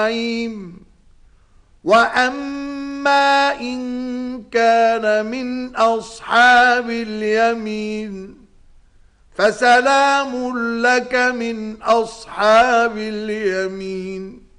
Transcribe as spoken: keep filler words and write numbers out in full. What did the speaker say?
وأما إن كان من أصحاب اليمين فسلام لك من أصحاب اليمين.